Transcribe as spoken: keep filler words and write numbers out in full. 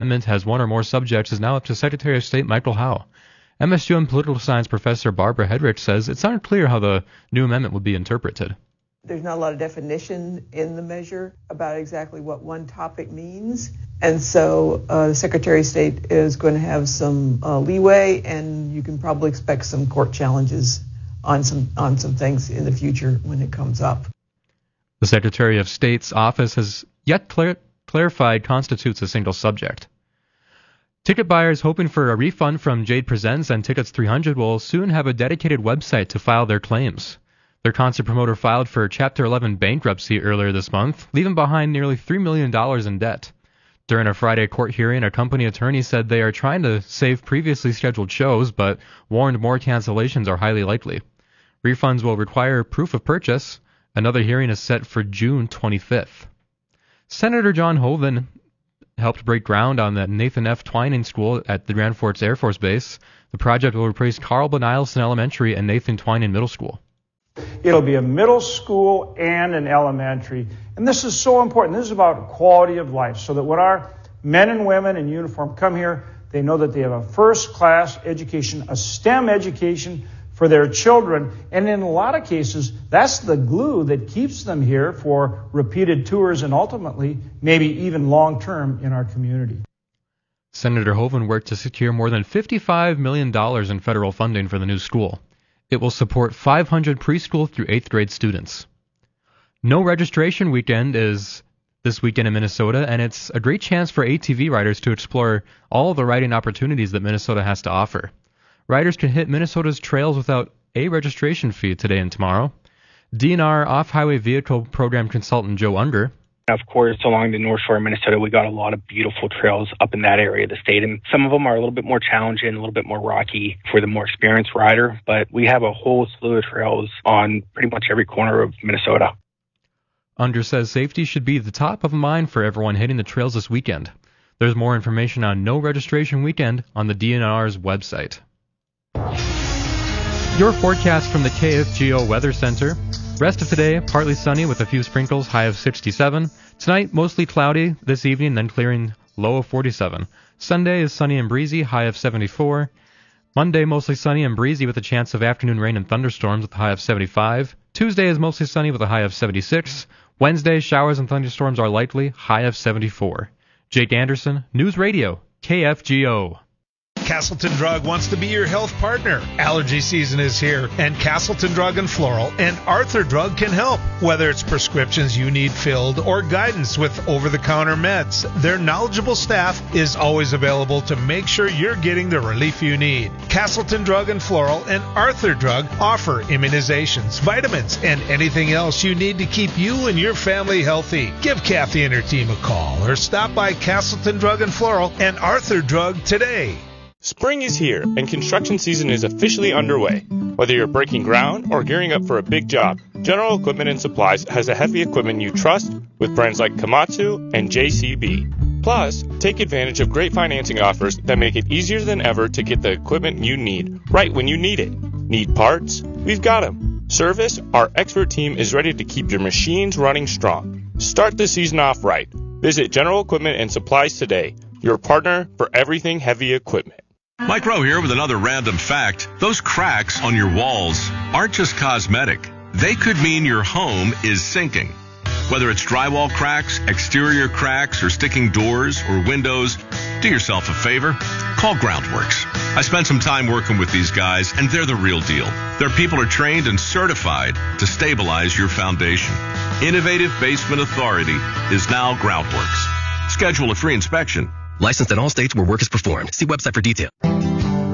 amendment has one or more subjects is now up to Secretary of State Michael Howe. M S U M political science professor Barbara Hedrick says it's unclear how the new amendment would be interpreted. There's not a lot of definition in the measure about exactly what one topic means. And so uh, the Secretary of State is going to have some uh, leeway, and you can probably expect some court challenges on some on some things in the future when it comes up. The Secretary of State's office has yet clar- clarified constitutes a single subject. Ticket buyers hoping for a refund from Jade Presents and Tickets three hundred will soon have a dedicated website to file their claims. Their concert promoter filed for Chapter eleven bankruptcy earlier this month, leaving behind nearly three million dollars in debt. During a Friday court hearing, a company attorney said they are trying to save previously scheduled shows, but warned more cancellations are highly likely. Refunds will require proof of purchase. Another hearing is set for June twenty-fifth. Senator John Hoeven helped break ground on the Nathan F. Twining School at the Grand Forks Air Force Base. The project will replace Carl Benilson Elementary and Nathan Twining Middle School. It'll be a middle school and an elementary. And this is so important. This is about quality of life, so that when our men and women in uniform come here, they know that they have a first-class education, a STEM education for their children. And in a lot of cases, that's the glue that keeps them here for repeated tours and ultimately maybe even long-term in our community. Senator Hoeven worked to secure more than fifty-five million dollars in federal funding for the new school. It will support five hundred preschool through eighth grade students. No registration weekend is this weekend in Minnesota, and it's a great chance for A T V riders to explore all the riding opportunities that Minnesota has to offer. Riders can hit Minnesota's trails without a registration fee today and tomorrow. D N R Off-Highway Vehicle Program Consultant Joe Unger. Of course, along the North Shore of Minnesota, we got a lot of beautiful trails up in that area of the state, and some of them are a little bit more challenging, a little bit more rocky for the more experienced rider, but we have a whole slew of trails on pretty much every corner of Minnesota. Unger says safety should be the top of mind for everyone hitting the trails this weekend. There's more information on No Registration Weekend on the D N R's website. Your forecast from the K F G O Weather Center. Rest of today, partly sunny with a few sprinkles, high of sixty-seven. Tonight, mostly cloudy. This evening, then clearing, low of forty-seven. Sunday is sunny and breezy, high of seventy-four. Monday, mostly sunny and breezy with a chance of afternoon rain and thunderstorms with a high of seventy-five. Tuesday is mostly sunny with a high of seventy-six. Wednesday, showers and thunderstorms are likely, high of seventy-four. Jake Anderson, News Radio, K F G O. Castleton Drug wants to be your health partner. Allergy season is here, and Castleton Drug and Floral and Arthur Drug can help. Whether it's prescriptions you need filled or guidance with over-the-counter meds, their knowledgeable staff is always available to make sure you're getting the relief you need. Castleton Drug and Floral and Arthur Drug offer immunizations, vitamins, and anything else you need to keep you and your family healthy. Give Kathy and her team a call or stop by Castleton Drug and Floral and Arthur Drug today. Spring is here, and construction season is officially underway. Whether you're breaking ground or gearing up for a big job, General Equipment and Supplies has the heavy equipment you trust with brands like Komatsu and J C B. Plus, take advantage of great financing offers that make it easier than ever to get the equipment you need right when you need it. Need parts? We've got them. Service? Our expert team is ready to keep your machines running strong. Start the season off right. Visit General Equipment and Supplies today, your partner for everything heavy equipment. Mike Rowe here with another random fact. Those cracks on your walls aren't just cosmetic. They could mean your home is sinking. Whether it's drywall cracks, exterior cracks, or sticking doors or windows, do yourself a favor. Call Groundworks. I spent some time working with these guys, and they're the real deal. Their people are trained and certified to stabilize your foundation. Innovative Basement Authority is now Groundworks. Schedule a free inspection. Licensed in all states where work is performed. See website for details.